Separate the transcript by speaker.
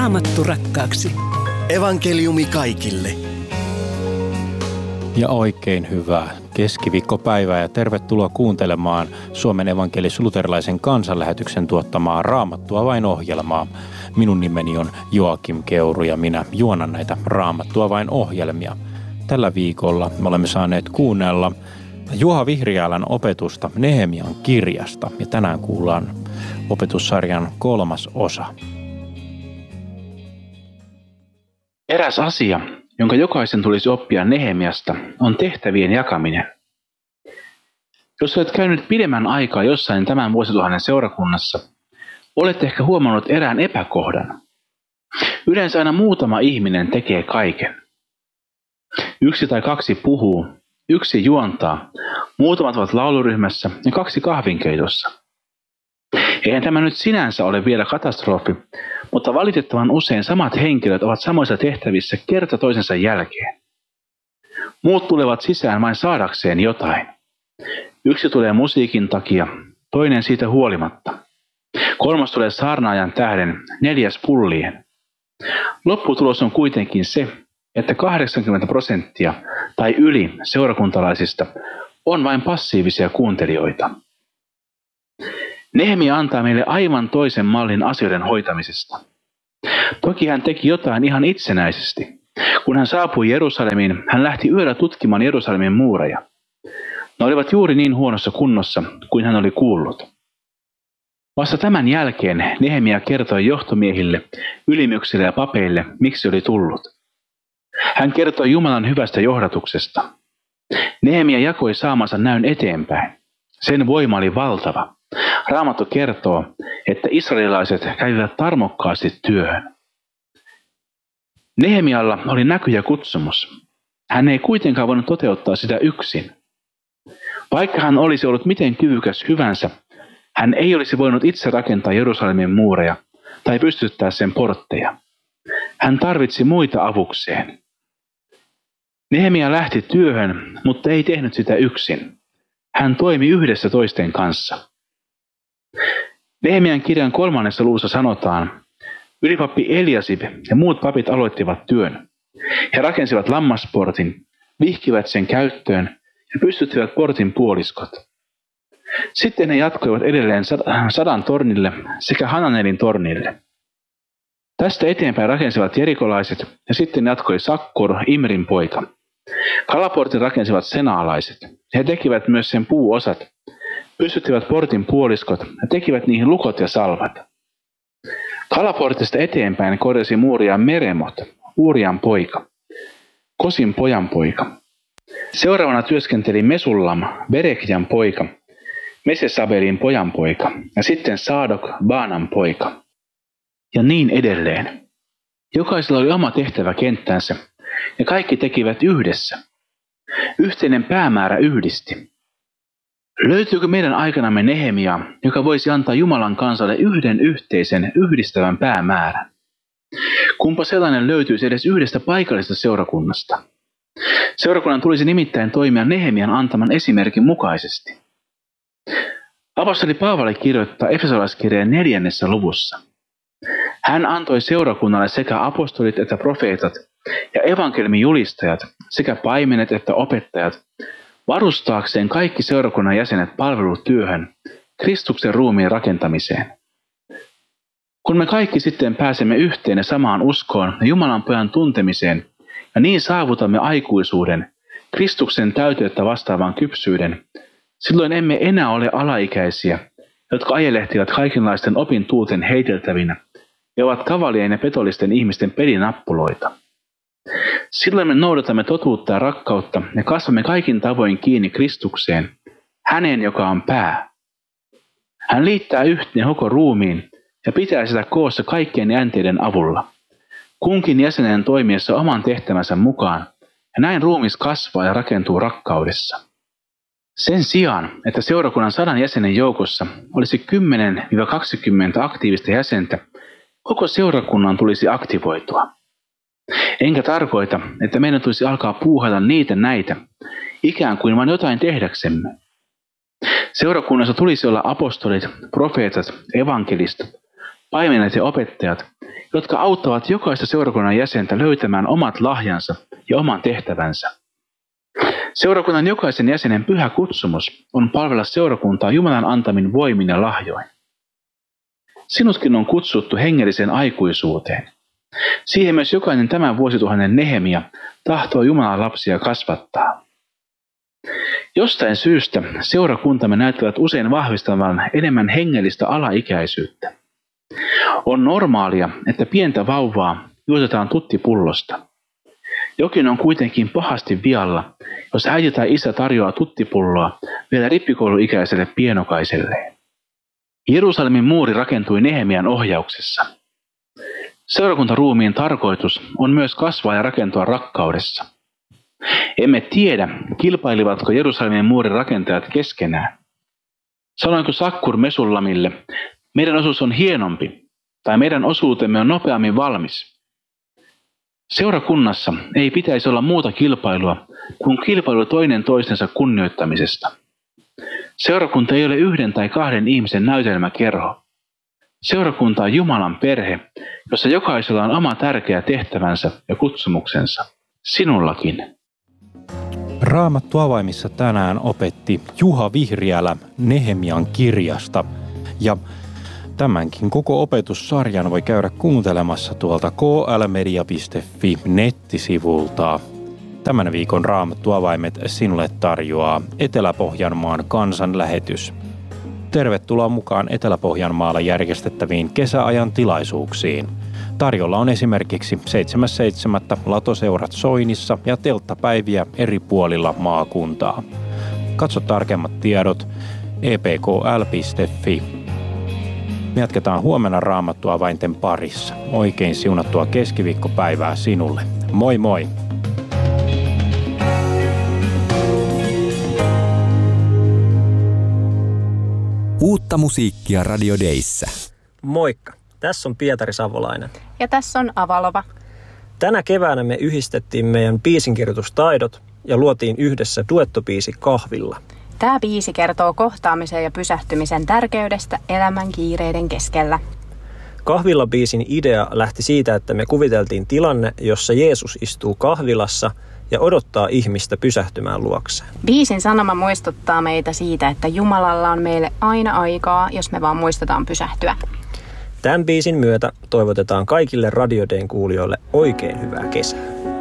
Speaker 1: Raamattu rakkaaksi.
Speaker 2: Evankeliumi kaikille.
Speaker 3: Ja oikein hyvää keskiviikkopäivää ja tervetuloa kuuntelemaan Suomen evankelis-luterilaisen kansanlähetyksen tuottamaa Raamattua vain -ohjelmaa. Minun nimeni on Joakim Keuru ja minä juonan näitä Raamattua vain -ohjelmia. Tällä viikolla me olemme saaneet kuunnella Juha Vihriälän opetusta Nehemian kirjasta ja tänään kuullaan opetussarjan 3. osa.
Speaker 4: Eräs asia, jonka jokaisen tulisi oppia Nehemiasta, on tehtävien jakaminen. Jos olet käynyt pidemmän aikaa jossain tämän vuosituhannen seurakunnassa, olet ehkä huomannut erään epäkohdan. Yleensä aina muutama ihminen tekee kaiken. 1 tai 2 puhuu, 1 juontaa, muutamat ovat lauluryhmässä ja 2 kahvinkeitossa. Eihän tämä nyt sinänsä ole vielä katastrofi, mutta valitettavan usein samat henkilöt ovat samoissa tehtävissä kerta toisensa jälkeen. Muut tulevat sisään vain saadakseen jotain. 1 tulee musiikin takia, toinen siitä huolimatta. 3 tulee saarnaajan tähden, 4 pullien. Lopputulos on kuitenkin se, että 80% tai yli seurakuntalaisista on vain passiivisia kuuntelijoita. Nehemia antaa meille aivan toisen mallin asioiden hoitamisesta. Toki hän teki jotain ihan itsenäisesti. Kun hän saapui Jerusalemiin, hän lähti yöllä tutkimaan Jerusalemin muureja. Ne olivat juuri niin huonossa kunnossa kuin hän oli kuullut. Vasta tämän jälkeen Nehemia kertoi johtomiehille, ylimyksille ja papeille, miksi oli tullut. Hän kertoi Jumalan hyvästä johdatuksesta. Nehemia jakoi saamansa näyn eteenpäin. Sen voima oli valtava. Raamattu kertoo, että israelilaiset kävivät tarmokkaasti työhön. Nehemialla oli näky ja kutsumus. Hän ei kuitenkaan voinut toteuttaa sitä yksin. Vaikka hän olisi ollut miten kyvykäs hyvänsä, hän ei olisi voinut itse rakentaa Jerusalemin muureja tai pystyttää sen portteja. Hän tarvitsi muita avukseen. Nehemia lähti työhön, mutta ei tehnyt sitä yksin. Hän toimi yhdessä toisten kanssa. Nehemian kirjan 3. luvussa sanotaan, ylipappi Eliasib ja muut papit aloittivat työn. He rakensivat lammasportin, vihkivät sen käyttöön ja pystyttivät portin puoliskot. Sitten he jatkoivat edelleen Sadan tornille sekä Hananelin tornille. Tästä eteenpäin rakensivat jerikolaiset ja sitten jatkoi Sakkur, Imrin poika. Kalaportin rakensivat senaalaiset. He tekivät myös sen puuosat, pystyttivät portin puoliskot ja tekivät niihin lukot ja salvat. Kalaportista eteenpäin korjasi muuria Meremot, Uurian poika, Kosin pojan poika. Seuraavana työskenteli Mesullam, Berekjan poika, Mesesabelin pojan poika ja sitten Saadok, Baanan poika. Ja niin edelleen. Jokaisella oli oma tehtäväkenttänsä ja kaikki tekivät yhdessä. Yhteinen päämäärä yhdisti. Löytyykö meidän aikanamme Nehemia, joka voisi antaa Jumalan kansalle yhden yhteisen yhdistävän päämäärän? Kumpa sellainen löytyisi edes yhdestä paikallisesta seurakunnasta? Seurakunnan tulisi nimittäin toimia Nehemian antaman esimerkin mukaisesti. Apostoli Paavali kirjoittaa Efesolaiskirjeen 4. luvussa. Hän antoi seurakunnalle sekä apostolit että profeetat ja evankeliumin julistajat sekä paimenet että opettajat varustaakseen kaikki seurakunnan jäsenet palvelutyöhön, Kristuksen ruumiin rakentamiseen. Kun me kaikki sitten pääsemme yhteen ja samaan uskoon ja Jumalan pojan tuntemiseen ja niin saavutamme aikuisuuden, Kristuksen täyteyttä vastaavan kypsyyden, silloin emme enää ole alaikäisiä, jotka ajelehtivat kaikenlaisten opintuuten heiteltävinä ja ovat kavalien ja petollisten ihmisten pelinappuloita. Silloin me noudatamme totuutta ja rakkautta ja kasvamme kaikin tavoin kiinni Kristukseen, häneen, joka on pää. Hän liittää yhteen koko ruumiin ja pitää sitä koossa kaikkien jänteiden avulla, kunkin jäsenen toimiessa oman tehtävänsä mukaan, ja näin ruumis kasvaa ja rakentuu rakkaudessa. Sen sijaan, että seurakunnan 100 jäsenen joukossa olisi 10-20 aktiivista jäsentä, koko seurakunnan tulisi aktivoitua. Enkä tarkoita, että meidän tulisi alkaa puuhata niitä näitä, ikään kuin vain jotain tehdäksemme. Seurakunnassa tulisi olla apostolit, profeetat, evankelistat, paimenet ja opettajat, jotka auttavat jokaista seurakunnan jäsentä löytämään omat lahjansa ja oman tehtävänsä. Seurakunnan jokaisen jäsenen pyhä kutsumus on palvella seurakuntaa Jumalan antamin voimin ja lahjoin. Sinutkin on kutsuttu hengelliseen aikuisuuteen. Siihen myös jokainen tämän vuosituhannen Nehemia tahtoo Jumalan lapsia kasvattaa. Jostain syystä seurakuntamme näyttävät usein vahvistavan enemmän hengellistä alaikäisyyttä. On normaalia, että pientä vauvaa juotetaan tuttipullosta. Jokin on kuitenkin pahasti vialla, jos äiti tai isä tarjoaa tuttipulloa vielä rippikouluikäiselle pienokaiselleen. Jerusalemin muuri rakentui Nehemian ohjauksessa. Seurakuntaruumiin tarkoitus on myös kasvaa ja rakentua rakkaudessa. Emme tiedä, kilpailivatko Jerusalemin muurin rakentajat keskenään. Sanoinko Sakkur Mesullamille, meidän osuus on hienompi, tai meidän osuutemme on nopeammin valmis. Seurakunnassa ei pitäisi olla muuta kilpailua kuin kilpailu toinen toistensa kunnioittamisesta. Seurakunta ei ole yhden tai kahden ihmisen näytelmäkerho. Seurakunta on Jumalan perhe, jossa jokaisella on oma tärkeä tehtävänsä ja kutsumuksensa. Sinullakin.
Speaker 3: Raamattu avaimissa tänään opetti Juha Vihriälä Nehemian kirjasta. Ja tämänkin koko opetussarjan voi käydä kuuntelemassa tuolta klmedia.fi nettisivulta. Tämän viikon Raamattu avaimet sinulle tarjoaa Etelä-Pohjanmaan kansanlähetys. Tervetuloa mukaan Etelä-Pohjanmaalla järjestettäviin kesäajan tilaisuuksiin. Tarjolla on esimerkiksi 7.7. latoseurat Soinissa ja telttapäiviä eri puolilla maakuntaa. Katso tarkemmat tiedot epkl.fi. Me jatketaan huomenna Raamattu avainten parissa. Oikein siunattua keskiviikkopäivää sinulle. Moi moi!
Speaker 1: Uutta musiikkia Radio Dayssä.
Speaker 5: Moikka! Tässä on Pietari Savolainen.
Speaker 6: Ja tässä on Avalova.
Speaker 5: Tänä keväänä me yhdistettiin meidän biisinkirjoitustaidot ja luotiin yhdessä duettobiisi Kahvilla.
Speaker 6: Tämä biisi kertoo kohtaamisen ja pysähtymisen tärkeydestä elämän kiireiden keskellä.
Speaker 5: Kahvilla-biisin idea lähti siitä, että me kuviteltiin tilanne, jossa Jeesus istuu kahvilassa ja odottaa ihmistä pysähtymään luokseen.
Speaker 6: Biisin sanoma muistuttaa meitä siitä, että Jumalalla on meille aina aikaa, jos me vaan muistetaan pysähtyä.
Speaker 5: Tämän biisin myötä toivotetaan kaikille Radio Dayn kuulijoille oikein hyvää kesää.